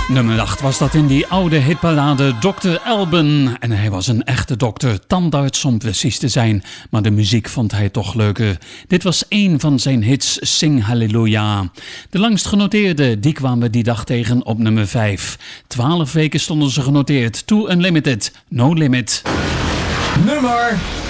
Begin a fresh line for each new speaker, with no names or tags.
Nummer 8 was dat in die oude hitparade Dr. Alban. En hij was een echte dokter, tandarts om precies te zijn. Maar de muziek vond hij toch leuker. Dit was één van zijn hits, Sing Hallelujah. De langst genoteerde, die kwamen we die dag tegen op nummer 5. 12 weken stonden ze genoteerd. To Unlimited, No Limit.
Nummer